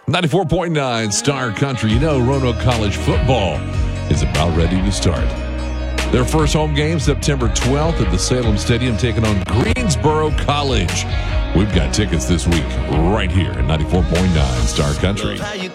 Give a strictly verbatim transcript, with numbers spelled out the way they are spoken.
ninety-four point nine Star Country. You know, Roanoke College football is about ready to start. Their first home game, September twelfth at the Salem Stadium, taking on Greensboro College. We've got tickets this week right here at ninety-four point nine Star Country.